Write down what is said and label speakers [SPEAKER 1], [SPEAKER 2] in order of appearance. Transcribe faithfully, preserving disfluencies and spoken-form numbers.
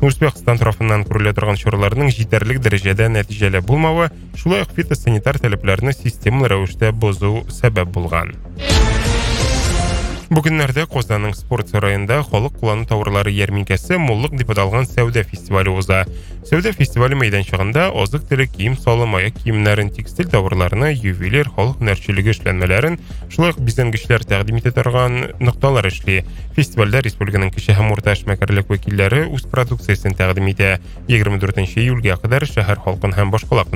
[SPEAKER 1] Өзбекстан тарафыннан күрелә торган чараларның җитәрлек дәрәҗәдә нәтиҗәле булмавы, шулай ук фитосанитар таләпләрне системалы рәвештә бозу сәбәп булган. Бүгеннәрдә Казанның спорт сараенда халык куллану товарлары ярминкәсе Муллык дип аталган сәүдә фестивале уза. Сәүдә фестивале мәйданчыгында азык-төлек, кием салым, аяк киемнәрен, текстиль товарларны, ювелир, халык һөнәрчелеге эшләнмәләрен, шулай ук бизәнгечләр тәкъдим итә торган нокталар эшли. Фестивальдә республиканың кече һәм урта эшмәкәрлек вәкилләре үз продукциясен тәкъдим итә. егерме дүртенче июльгә кадәр шәһәр халкын һәм башкалар